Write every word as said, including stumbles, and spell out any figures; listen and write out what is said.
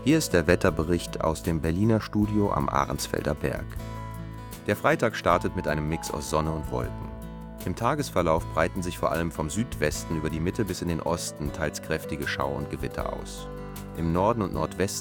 Hier ist der Wetterbericht aus dem Berliner Studio am Ahrensfelder Berg. Der Freitag startet mit einem Mix aus Sonne und Wolken. Im Tagesverlauf breiten sich vor allem vom Südwesten über die Mitte bis in den Osten teils kräftige Schauer und Gewitter aus. Im Norden und Nordwesten